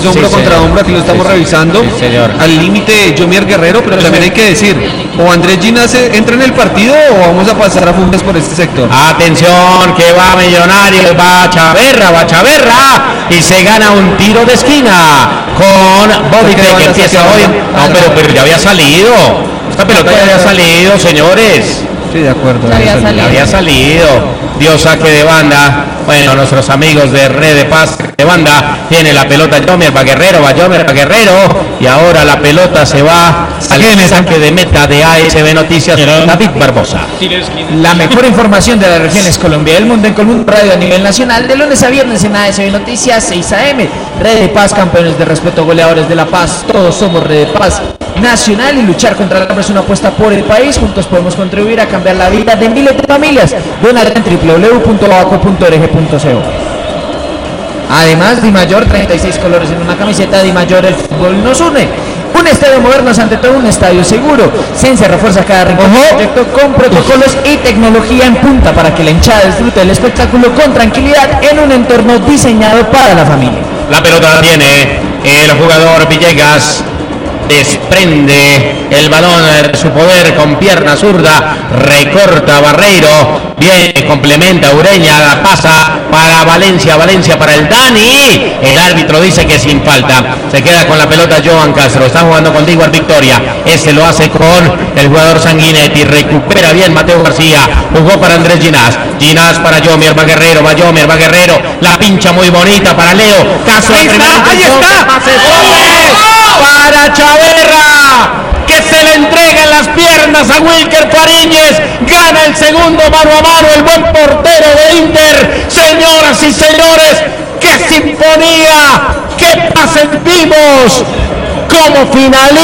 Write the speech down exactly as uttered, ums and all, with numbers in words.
es hombro sí, contra hombro, aquí lo estamos sí, revisando. Sí, señor. Al límite Yomier Guerrero, pero también hay que decir, o Andrés Ginás entra en el partido o vamos a pasar a Funes por este sector. Atención, que va Millonarios, va Chaverra, va Chaverra, y se gana un tiro de esquina con Bobby que empieza hoy. No, pero, pero ya había salido. Esta pelota ya había salido, señores. Sí, de acuerdo. Ya había salido. Ya había salido. Dio saque de banda. Bueno, nuestros amigos de Red de Paz de banda tiene la pelota Yomer, va Guerrero, va Yomer, va Guerrero, y ahora la pelota se va al saque de meta de A S B Noticias, David Barbosa. La mejor información de las regiones Colombia y del mundo en Colmundo Radio a nivel nacional, de lunes a viernes en A S B Noticias, seis a eme. Red de Paz, campeones de respeto, goleadores de la paz, todos somos Red de Paz Nacional, y luchar contra la hambre es una apuesta por el país. Juntos podemos contribuir a cambiar la vida de miles de familias. Donar en doble u doble u doble u punto baco punto org punto co. Además, Di Mayor, treinta y seis colores en una camiseta. Di Mayor, el fútbol nos une. Un estadio moderno es ante todo un estadio seguro. Sense refuerza cada rincón del proyecto con protocolos y tecnología en punta para que la hinchada disfrute del espectáculo con tranquilidad en un entorno diseñado para la familia. La pelota la tiene el jugador Villegas. Desprende el balón de su poder con pierna zurda, recorta Barreiro, viene, complementa Ureña, la pasa para Valencia, Valencia para el Dani, el árbitro dice que sin falta, se queda con la pelota Johan Castro, está jugando con Diguar Victoria, este lo hace con el jugador Sanguinetti, recupera bien Mateo García, jugó para Andrés Ginás, Ginás para Yomer, va Guerrero, va Yomer, va Guerrero, la pincha muy bonita para Leo, Castro, ahí está, ahí está, para Chaverra, que se le entrega en las piernas a Wilker Fariñez, gana el segundo mano a mano el buen portero de Inter. Señoras y señores, qué sinfonía, qué pases vimos, como finaliza.